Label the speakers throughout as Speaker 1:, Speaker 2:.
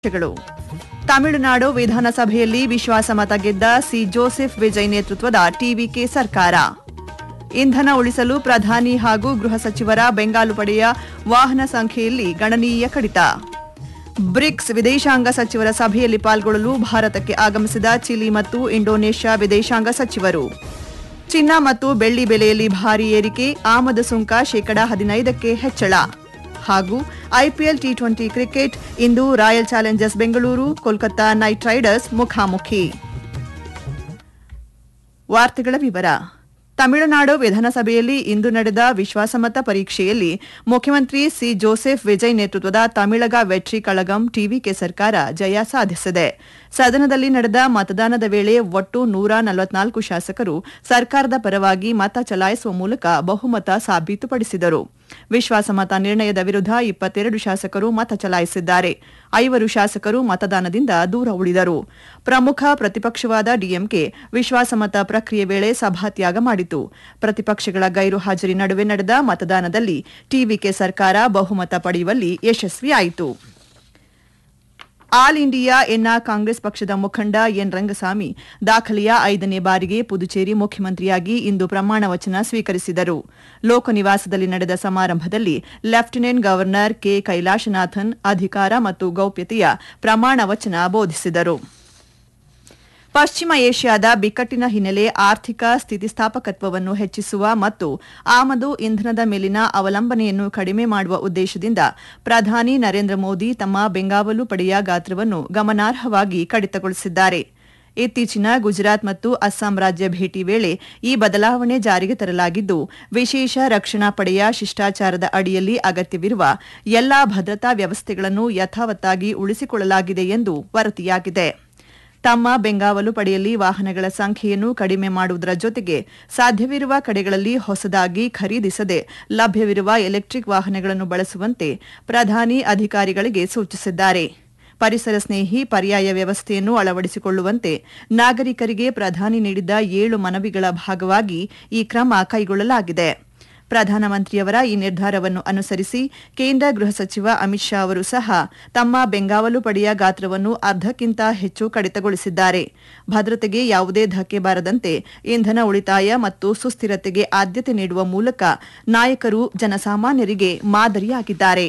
Speaker 1: ತಮಿಳುನಾಡು ವಿಧಾನಸಭೆಯಲ್ಲಿ ವಿಶ್ವಾಸಮತ ಗೆದ್ದ ಸಿ ಜೋಸೆಫ್ ವಿಜಯ್ ನೇತೃತ್ವದ ಟಿವಿಕೆ ಸರ್ಕಾರ. ಇಂಧನ ಉಳಿಸಲು ಪ್ರಧಾನಿ ಹಾಗೂ ಗೃಹ ಸಚಿವರ ಬೆಂಗಾಲು ಪಡೆಯ ವಾಹನ ಸಂಖ್ಯೆಯಲ್ಲಿ ಗಣನೀಯ ಕಡಿತ. ಬ್ರಿಕ್ಸ್ ವಿದೇಶಾಂಗ ಸಚಿವರ ಸಭೆಯಲ್ಲಿ ಪಾಲ್ಗೊಳ್ಳಲು ಭಾರತಕ್ಕೆ ಆಗಮಿಸಿದ ಚಿಲಿ ಮತ್ತು ಇಂಡೋನೇಷ್ಯಾ ವಿದೇಶಾಂಗ ಸಚಿವರು. ಚಿನ್ನ ಮತ್ತು ಬೆಳ್ಳಿ ಬೆಲೆಯಲ್ಲಿ ಭಾರೀ ಏರಿಕೆ, ಆಮದು ಸುಂಕ ಶೇಕಡಾ 15ಕ್ಕೆ ಹೆಚ್ಚಳ. ಹಾಗೂ ಐಪಿಎಲ್ ಟಿ20 ಕ್ರಿಕೆಟ್ ಇಂದು royal Challengers Bengaluru Kolkata night Riders ಮುಖಾಮುಖಿ. ವಾರ್ತೆಗಳ ವಿವರ. ತಮಿಳುನಾಡು ವಿಧಾನಸಭೆಯಲ್ಲಿ ಇಂದು ನಡೆದ ವಿಶ್ವಾಸಮತ ಪರೀಕ್ಷೆಯಲ್ಲಿ ಮುಖ್ಯಮಂತ್ರಿ ಸಿ ಜೋಸೆಫ್ ವಿಜಯ್ ನೇತೃತ್ವದ ತಮಿಳಗ ವೆಟ್ರಿ ಕಳಗಂ ಟಿವಿಕೆ ಸರ್ಕಾರ ಜಯ ಸಾಧಿಸಿದೆ. ಸದನದಲ್ಲಿ ನಡೆದ ಮತದಾನದ ವೇಳೆ ಒಟ್ಟು 144 ಶಾಸಕರು ಸರ್ಕಾರದ ಪರವಾಗಿ ಮತ ಚಲಾಯಿಸುವ ಮೂಲಕ ಬಹುಮತ ಸಾಬೀತುಪಡಿಸಿದರು. ವಿಶ್ವಾಸಮತ ನಿರ್ಣಯದ ವಿರುದ್ಧ 22 ಶಾಸಕರು ಮತ ಚಲಾಯಿಸಿದ್ದಾರೆ. 5 ಶಾಸಕರು ಮತದಾನದಿಂದ ದೂರ ಉಳಿದರು. ಪ್ರಮುಖ ಪ್ರತಿಪಕ್ಷವಾದ ಡಿಎಂಕೆ ವಿಶ್ವಾಸಮತ ಪ್ರಕ್ರಿಯೆ ವೇಳೆ ಸಭಾತ್ಯಾಗ ಮಾಡಿತು. ಪ್ರತಿಪಕ್ಷಗಳ ಗೈರು ಹಾಜರಿ ನಡುವೆ ನಡೆದ ಮತದಾನದಲ್ಲಿ ಟಿವಿಕೆ ಸರ್ಕಾರ ಬಹುಮತ ಪಡೆಯುವಲ್ಲಿ ಯಶಸ್ವಿಯಾಯಿತು. ಆಲ್ ಇಂಡಿಯಾ ಎನ್ಆರ್ ಕಾಂಗ್ರೆಸ್ ಪಕ್ಷದ ಮುಖಂಡ ಎನ್ ರಂಗಸ್ವಾಮಿ ದಾಖಲೆಯ 5ನೇ ಬಾರಿಗೆ ಪುದುಚೇರಿ ಮುಖ್ಯಮಂತ್ರಿಯಾಗಿ ಇಂದು ಪ್ರಮಾಣ ವಚನ ಸ್ವೀಕರಿಸಿದರು. ಲೋಕನಿವಾಸದಲ್ಲಿ ನಡೆದ ಸಮಾರಂಭದಲ್ಲಿ ಲೆಫ್ಟಿನೆಂಟ್ ಗವರ್ನರ್ ಕೆ ಕೈಲಾಶನಾಥನ್ ಅಧಿಕಾರ ಮತ್ತು ಗೌಪ್ಯತೆಯ ಪ್ರಮಾಣ ವಚನ ಬೋಧಿಸಿದರು. ಪಶ್ಚಿಮ ಏಷ್ಯಾದ ಬಿಕ್ಕಟ್ಟಿನ ಹಿನ್ನೆಲೆ ಆರ್ಥಿಕ ಸ್ಥಿತಿಸ್ಥಾಪಕತ್ವವನ್ನು ಹೆಚ್ಚಿಸುವ ಮತ್ತು ಆಮದು ಇಂಧನದ ಮೇಲಿನ ಅವಲಂಬನೆಯನ್ನು ಕಡಿಮೆ ಮಾಡುವ ಉದ್ದೇಶದಿಂದ ಪ್ರಧಾನಿ ನರೇಂದ್ರ ಮೋದಿ ತಮ್ಮ ಬೆಂಗಾವಲು ಪಡೆಯ ಗಾತ್ರವನ್ನು ಗಮನಾರ್ಹವಾಗಿ ಕಡಿತಗೊಳಿಸಿದ್ದಾರೆ. ಇತ್ತೀಚಿನ ಗುಜರಾತ್ ಮತ್ತು ಅಸ್ಸಾಂ ರಾಜ್ಯ ಭೇಟಿ ವೇಳೆ ಈ ಬದಲಾವಣೆ ಜಾರಿಗೆ ತರಲಾಗಿದ್ದು, ವಿಶೇಷ ರಕ್ಷಣಾ ಪಡೆಯ ಶಿಷ್ಟಾಚಾರದ ಅಡಿಯಲ್ಲಿ ಅಗತ್ಯವಿರುವ ಎಲ್ಲಾ ಭದ್ರತಾ ವ್ಯವಸ್ಥೆಗಳನ್ನು ಯಥಾವತ್ತಾಗಿ ಉಳಿಸಿಕೊಳ್ಳಲಾಗಿದೆ ಎಂದು ವರದಿಯಾಗಿದೆ. ತಮ್ಮ ಬೆಂಗಾವಲು ಪಡೆಯಲ್ಲಿ ವಾಹನಗಳ ಸಂಖ್ಯೆಯನ್ನು ಕಡಿಮೆ ಮಾಡುವುದರ ಜೊತೆಗೆ ಸಾಧ್ಯವಿರುವ ಕಡೆಗಳಲ್ಲಿ ಹೊಸದಾಗಿ ಖರೀದಿಸದೆ ಲಭ್ಯವಿರುವ ಎಲೆಕ್ಟ್ರಿಕ್ ವಾಹನಗಳನ್ನು ಬಳಸುವಂತೆ ಪ್ರಧಾನಿ ಅಧಿಕಾರಿಗಳಿಗೆ ಸೂಚಿಸಿದ್ದಾರೆ. ಪರಿಸರ ಸ್ನೇಹಿ ಪರ್ಯಾಯ ವ್ಯವಸ್ಥೆಯನ್ನು ಅಳವಡಿಸಿಕೊಳ್ಳುವಂತೆ ನಾಗರಿಕರಿಗೆ ಪ್ರಧಾನಿ ನೀಡಿದ್ದ 7 ಮನವಿಗಳ ಭಾಗವಾಗಿ ಈ ಕ್ರಮ ಕೈಗೊಳ್ಳಲಾಗಿದೆ. ಪ್ರಧಾನಮಂತ್ರಿಯವರ ಈ ನಿರ್ಧಾರವನ್ನು ಅನುಸರಿಸಿ ಕೇಂದ್ರ ಗೃಹ ಸಚಿವ ಅಮಿತ್ ಶಾ ಅವರು ಸಹ ತಮ್ಮ ಬೆಂಗಾವಲು ಪಡೆಯ ಗಾತ್ರವನ್ನು ಅರ್ಧಕ್ಕಿಂತ ಹೆಚ್ಚು ಕಡಿತಗೊಳಿಸಿದ್ದಾರೆ. ಭದ್ರತೆಗೆ ಯಾವುದೇ ಧಕ್ಕೆ ಬಾರದಂತೆ ಇಂಧನ ಉಳಿತಾಯ ಮತ್ತು ಸುಸ್ಥಿರತೆಗೆ ಆದ್ಯತೆ ನೀಡುವ ಮೂಲಕ ನಾಯಕರು ಜನಸಾಮಾನ್ಯರಿಗೆ ಮಾದರಿಯಾಗಿದ್ದಾರೆ.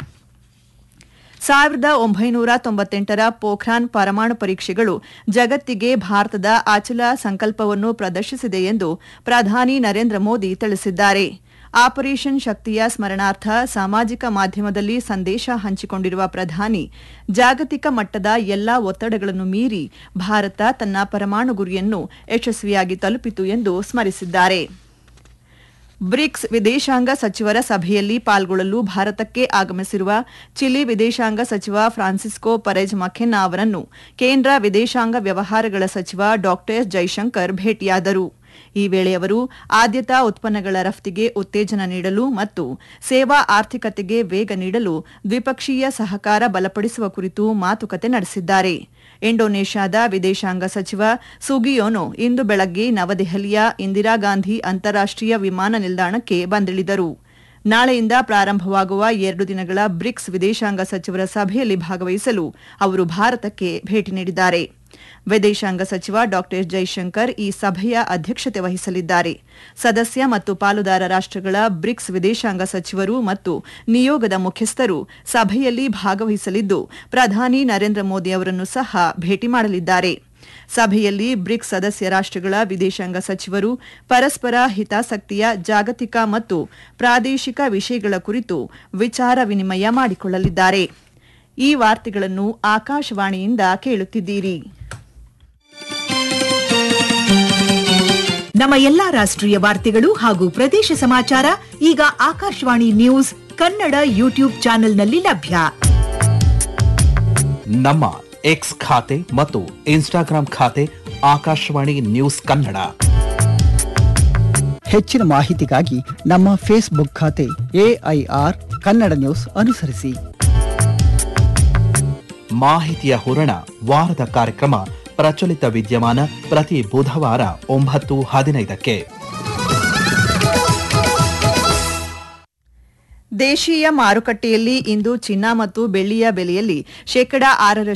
Speaker 1: 1998ರ ಪೋಖ್ರಾನ್ ಪರಮಾಣು ಪರೀಕ್ಷೆಗಳು ಜಗತ್ತಿಗೆ ಭಾರತದ ಅಚಲ ಸಂಕಲ್ಪವನ್ನು ಪ್ರದರ್ಶಿಸಿದೆ ಎಂದು ಪ್ರಧಾನಿ ನರೇಂದ್ರ ಮೋದಿ ತಿಳಿಸಿದ್ದಾರೆ. ಆಪರೇಷನ್ ಶಕ್ತಿಯ ಸ್ಮರಣಾರ್ಥ ಸಾಮಾಜಿಕ ಮಾಧ್ಯಮದಲ್ಲಿ ಸಂದೇಶ ಹಂಚಿಕೊಂಡಿರುವ ಪ್ರಧಾನಿ, ಜಾಗತಿಕ ಮಟ್ಟದ ಎಲ್ಲಾ ಒತ್ತಡಗಳನ್ನು ಮೀರಿ ಭಾರತ ತನ್ನ ಪರಮಾಣು ಗುರಿಯನ್ನು ಯಶಸ್ವಿಯಾಗಿ ತಲುಪಿತು ಎಂದು ಸ್ಮರಿಸಿದ್ದಾರೆ. ಬ್ರಿಕ್ಸ್ ವಿದೇಶಾಂಗ ಸಚಿವರ ಸಭೆಯಲ್ಲಿ ಪಾಲ್ಗೊಳ್ಳಲು ಭಾರತಕ್ಕೆ ಆಗಮಿಸಿರುವ ಚಿಲಿ ವಿದೇಶಾಂಗ ಸಚಿವ ಫ್ರಾನ್ಸಿಸ್ಕೋ ಪರೆಜ್ ಮಖೆನ್ನಾ ಅವರನ್ನು ಕೇಂದ್ರ ವಿದೇಶಾಂಗ ವ್ಯವಹಾರಗಳ ಸಚಿವ ಡಾ ಎಸ್ ಜೈಶಂಕರ್ ಭೇಟಿಯಾದರು. ಈ ವೇಳೆ ಅವರು ಆದ್ಯತಾ ಉತ್ಪನ್ನಗಳ ರಫ್ತಿಗೆ ಉತ್ತೇಜನ ನೀಡಲು ಮತ್ತು ಸೇವಾ ಆರ್ಥಿಕತೆಗೆ ವೇಗ ನೀಡಲು ದ್ವಿಪಕ್ಷೀಯ ಸಹಕಾರ ಬಲಪಡಿಸುವ ಕುರಿತು ಮಾತುಕತೆ ನಡೆಸಿದ್ದಾರೆ. ಇಂಡೋನೇಷ್ಯಾದ ವಿದೇಶಾಂಗ ಸಚಿವ ಸುಗಿಯೋನೋ ಇಂದು ಬೆಳಗ್ಗೆ ನವದೆಹಲಿಯ ಇಂದಿರಾ ಗಾಂಧಿ ಅಂತಾರಾಷ್ಟೀಯ ವಿಮಾನ ನಿಲ್ದಾಣಕ್ಕೆ ಬಂದಿಳಿದರು. ನಾಳೆಯಿಂದ ಪ್ರಾರಂಭವಾಗುವ 2 ದಿನಗಳ ಬ್ರಿಕ್ಸ್ ವಿದೇಶಾಂಗ ಸಚಿವರ ಸಭೆಯಲ್ಲಿ ಭಾಗವಹಿಸಲು ಅವರು ಭಾರತಕ್ಕೆ ಭೇಟಿ ನೀಡಿದ್ದಾರೆ. ವಿದೇಶಾಂಗ ಸಚಿವ ಡಾ ಎಸ್ ಜೈಶಂಕರ್ ಈ ಸಭೆಯ ಅಧ್ಯಕ್ಷತೆ ವಹಿಸಲಿದ್ದಾರೆ. ಸದಸ್ಯ ಮತ್ತು ಪಾಲುದಾರ ರಾಷ್ಟಗಳ ಬ್ರಿಕ್ಸ್ ವಿದೇಶಾಂಗ ಸಚಿವರು ಮತ್ತು ನಿಯೋಗದ ಮುಖ್ಯಸ್ಥರು ಸಭೆಯಲ್ಲಿ ಭಾಗವಹಿಸಲಿದ್ದು, ಪ್ರಧಾನಿ ನರೇಂದ್ರ ಮೋದಿ ಅವರನ್ನು ಸಹ ಭೇಟಿ ಮಾಡಲಿದ್ದಾರೆ. ಸಭೆಯಲ್ಲಿ ಬ್ರಿಕ್ಸ್ ಸದಸ್ಯ ರಾಷ್ಟಗಳ ವಿದೇಶಾಂಗ ಸಚಿವರು ಪರಸ್ಪರ ಹಿತಾಸಕ್ತಿಯ ಜಾಗತಿಕ ಮತ್ತು ಪ್ರಾದೇಶಿಕ ವಿಷಯಗಳ ಕುರಿತು ವಿಚಾರ ವಿನಿಮಯ ಮಾಡಿಕೊಳ್ಳಲಿದ್ದಾರೆ. ಈ ವಾರ್ತೆಗಳನ್ನು ಆಕಾಶವಾಣಿಯಿಂದ ಕೇಳುತ್ತಿದ್ದೀರಿ.
Speaker 2: ನಮ್ಮ ಎಲ್ಲಾ ರಾಷ್ಟ್ರೀಯ ವಾರ್ತೆಗಳು ಹಾಗೂ ಪ್ರದೇಶ ಸಮಾಚಾರ ಈಗ ಆಕಾಶವಾಣಿ ನ್ಯೂಸ್ ಕನ್ನಡ ಯೂಟ್ಯೂಬ್ ಚಾನೆಲ್ನಲ್ಲಿ ಲಭ್ಯ.
Speaker 3: ನಮ್ಮ ಎಕ್ಸ್ ಖಾತೆ ಮತ್ತು ಇನ್ಸ್ಟಾಗ್ರಾಂ ಖಾತೆ ಆಕಾಶವಾಣಿ ನ್ಯೂಸ್ ಕನ್ನಡ.
Speaker 4: ಹೆಚ್ಚಿನ ಮಾಹಿತಿಗಾಗಿ ನಮ್ಮ ಫೇಸ್ಬುಕ್ ಖಾತೆ ಎಐಆರ್ ಕನ್ನಡ ನ್ಯೂಸ್ ಅನುಸರಿಸಿ.
Speaker 3: ಮಾಹಿತಿಯ ಹೂರಣ ವಾರದ ಕಾರ್ಯಕ್ರಮ ಪ್ರಚಲಿತ ವಿದ್ಯಮಾನ ಪ್ರತಿ ಬುಧವಾರ 9:15ಕ್ಕೆ.
Speaker 1: ದೇಶೀಯ ಮಾರುಕಟ್ಟೆಯಲ್ಲಿ ಇಂದು ಚಿನ್ನ ಮತ್ತು ಬೆಳ್ಳಿಯ ಬೆಲೆಯಲ್ಲಿ ಶೇಕಡಾ 6